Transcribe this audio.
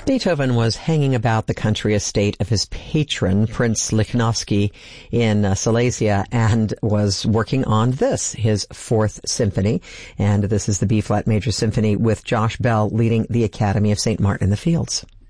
Beethoven was hanging about the country estate of his patron, Prince Lichnowsky, in Silesia, and was working on this, his Fourth Symphony. And this is the B-flat Major Symphony with Josh Bell leading the Academy of St. Martin in the Fields.